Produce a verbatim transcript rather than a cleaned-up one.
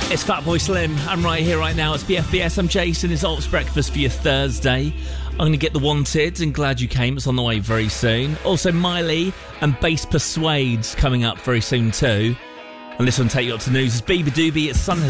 It's Fatboy Slim. I'm right here, right now. It's B F B S. I'm Jason. It's Ops Breakfast for your Thursday. I'm going to get The Wanted and Glad You Came. It's on the way very soon. Also, Miley and Bass Persuades coming up very soon too. And this one take you up to news. It's Bieber Doobie. It's Sun